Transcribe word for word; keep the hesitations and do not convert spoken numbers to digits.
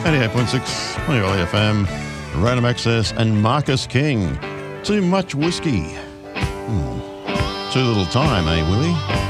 eighty-eight point six, Money Valley F M, Random Access, and Marcus King. Too much whiskey. Hmm. Too little time, eh, Willie?